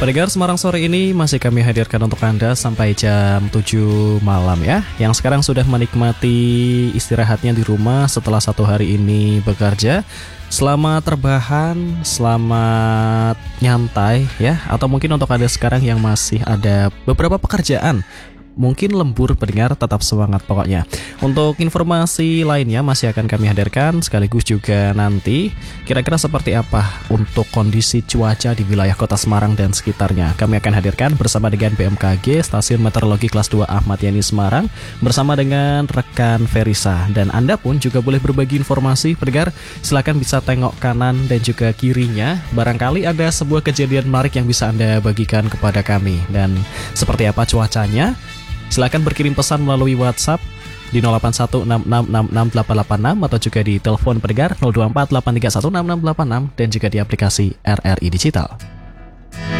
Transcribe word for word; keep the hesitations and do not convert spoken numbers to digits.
Pendengar Semarang sore ini masih kami hadirkan untuk Anda sampai jam tujuh malam ya. Yang sekarang sudah menikmati istirahatnya di rumah setelah satu hari ini bekerja. Selamat terbahan, selamat nyantai ya. Atau mungkin untuk Anda sekarang yang masih ada beberapa pekerjaan, mungkin lembur pendengar, tetap semangat pokoknya. Untuk informasi lainnya masih akan kami hadirkan, sekaligus juga nanti kira-kira seperti apa untuk kondisi cuaca di wilayah kota Semarang dan sekitarnya. Kami akan hadirkan bersama dengan B M K G, Stasiun Meteorologi Kelas dua Ahmad Yani Semarang, bersama dengan rekan Verisa. Dan Anda pun juga boleh berbagi informasi pendengar, silakan bisa tengok kanan dan juga kirinya. Barangkali ada sebuah kejadian menarik yang bisa Anda bagikan kepada kami. Dan seperti apa cuacanya? Silakan berkirim pesan melalui WhatsApp di nol delapan satu enam enam enam enam delapan delapan enam atau juga di telepon pendengar nol dua empat delapan tiga satu enam enam delapan enam dan juga di aplikasi R R I Digital.